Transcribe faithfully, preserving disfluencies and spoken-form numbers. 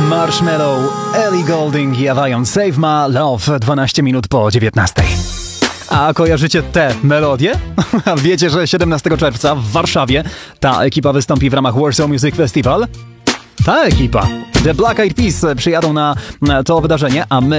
Marshmello, Ellie Goulding i Avion Save My Love, dwanaście minut po dziewiętnastej. A kojarzycie tę melodię? Wiecie, że siedemnastego czerwca w Warszawie ta ekipa wystąpi w ramach Warsaw Music Festival? Ta ekipa, The Black Eyed Peas, przyjadą na to wydarzenie, a my